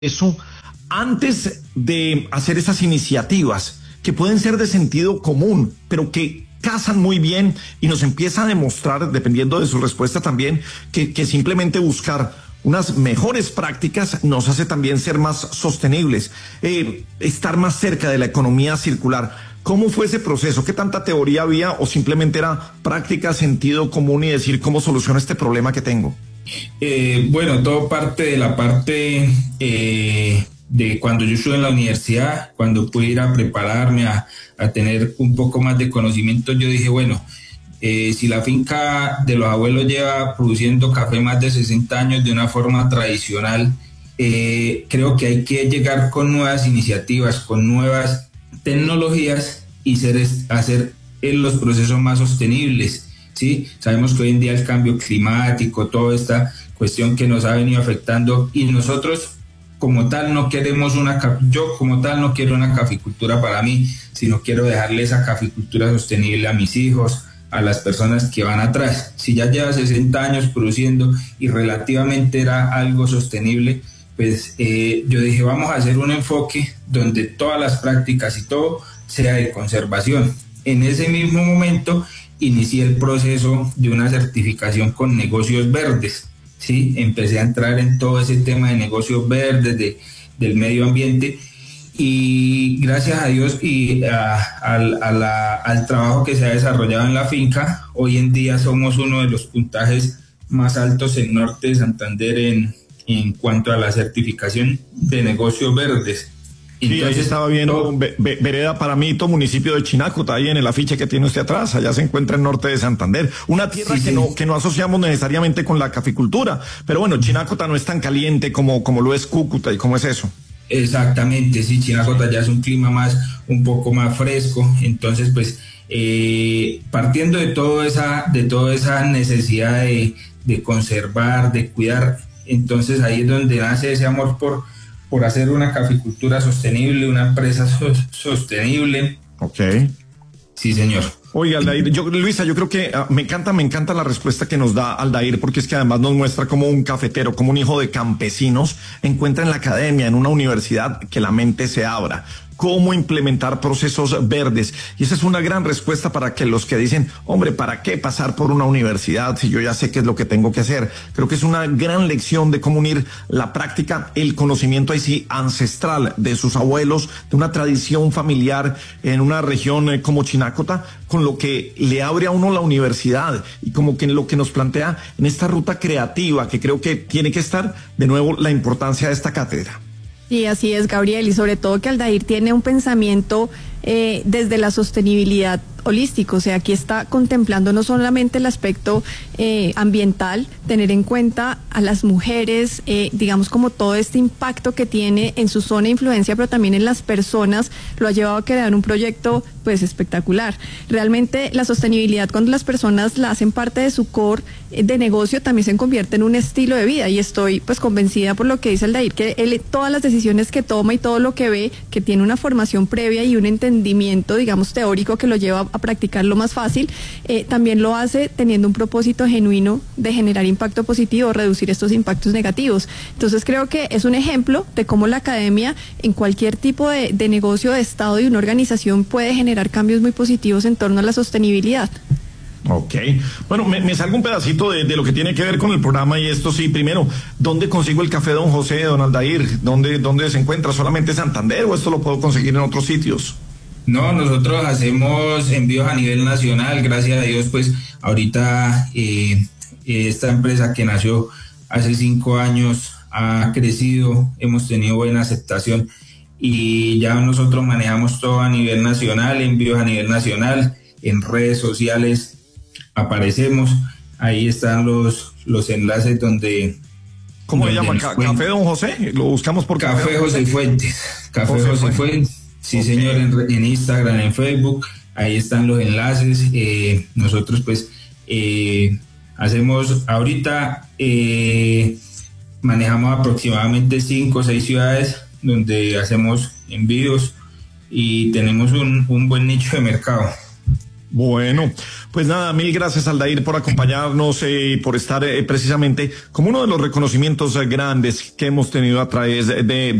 eso antes de hacer esas iniciativas que pueden ser de sentido común, pero que casan muy bien y nos empieza a demostrar, dependiendo de su respuesta también, que simplemente buscar unas mejores prácticas nos hace también ser más sostenibles, estar más cerca de la economía circular. ¿Cómo fue ese proceso? ¿Qué tanta teoría había o simplemente era práctica, sentido común y decir cómo soluciono este problema que tengo? Bueno, todo parte de la parte de cuando yo estuve en la universidad, cuando pude ir a prepararme, a tener un poco más de conocimiento. Yo dije, bueno, si la finca de los abuelos lleva produciendo café más de 60 años de una forma tradicional, creo que hay que llegar con nuevas iniciativas, con nuevas tecnologías y hacer los procesos más sostenibles, ¿sí? Sabemos que hoy en día el cambio climático, toda esta cuestión que nos ha venido afectando, y nosotros como tal no queremos yo como tal no quiero una caficultura para mí, sino quiero dejarle esa caficultura sostenible a mis hijos, a las personas que van atrás. Si ya lleva 60 años produciendo y relativamente era algo sostenible, pues yo dije, vamos a hacer un enfoque donde todas las prácticas y todo sea de conservación. En ese mismo momento inicié el proceso de una certificación con negocios verdes, ¿sí? Empecé a entrar en todo ese tema de negocios verdes, del medio ambiente, y gracias a Dios y al trabajo que se ha desarrollado en la finca, hoy en día somos uno de los puntajes más altos en Norte de Santander en cuanto a la certificación de negocios verdes. Sí, ahí estaba viendo Vereda Paramito, municipio de Chinacota, ahí en el afiche que tiene usted atrás, allá se encuentra en Norte de Santander, una tierra que no asociamos necesariamente con la caficultura, pero bueno, Chinacota no es tan caliente como lo es Cúcuta. ¿Y cómo es eso? Exactamente, sí, Chinacota ya es un clima un poco más fresco, entonces pues partiendo de toda esa necesidad de conservar, de cuidar, entonces ahí es donde nace ese amor por hacer una caficultura sostenible, una empresa sostenible. Ok. Sí, señor. Oiga, Aldair, Luisa, yo creo que me encanta la respuesta que nos da Aldair, porque es que además nos muestra como un cafetero, como un hijo de campesinos, encuentra en la academia, en una universidad, que la mente se abra. Cómo implementar procesos verdes. Y esa es una gran respuesta para que los que dicen, hombre, ¿para qué pasar por una universidad si yo ya sé qué es lo que tengo que hacer? Creo que es una gran lección de cómo unir la práctica, el conocimiento ahí sí ancestral de sus abuelos, de una tradición familiar en una región como Chinacota, con lo que le abre a uno la universidad y como que lo que nos plantea en esta ruta creativa, que creo que tiene que estar de nuevo la importancia de esta cátedra. Sí, así es, Gabriel, y sobre todo que Aldair tiene un pensamiento desde la sostenibilidad holístico, o sea, aquí está contemplando no solamente el aspecto ambiental, tener en cuenta a las mujeres, digamos como todo este impacto que tiene en su zona de influencia, pero también en las personas, lo ha llevado a crear un proyecto pues espectacular. Realmente la sostenibilidad, cuando las personas la hacen parte de su core de negocio, también se convierte en un estilo de vida, y estoy pues convencida por lo que dice Aldair, que él, todas las decisiones que toma y todo lo que ve, que tiene una formación previa y un entendimiento, digamos, teórico que lo lleva a practicarlo más fácil, también lo hace teniendo un propósito genuino de generar impacto positivo, reducir estos impactos negativos. Entonces creo que es un ejemplo de cómo la academia en cualquier tipo de negocio, de estado y una organización puede generar cambios muy positivos en torno a la sostenibilidad. Ok, bueno, me salgo un pedacito de lo que tiene que ver con el programa, y esto sí, primero, ¿dónde consigo el café Don José, don Aldair? ¿Dónde se encuentra? ¿Solamente en Santander o esto lo puedo conseguir en otros sitios? No, nosotros hacemos envíos a nivel nacional, gracias a Dios, pues ahorita esta empresa que nació hace 5 años ha crecido, hemos tenido buena aceptación y ya nosotros manejamos todo a nivel nacional, envíos a nivel nacional, en redes sociales aparecemos, ahí están los enlaces donde... ¿Cómo se llama? ¿Café Don José? Lo buscamos por Café José Fuentes. Café José Fuentes. Sí, okay. Señor, en Instagram, en Facebook, ahí están los enlaces. Nosotros pues hacemos ahorita, manejamos aproximadamente 5 o 6 ciudades donde hacemos envíos y tenemos un buen nicho de mercado. Bueno, pues nada, mil gracias Aldair por acompañarnos y por estar precisamente como uno de los reconocimientos grandes que hemos tenido a través de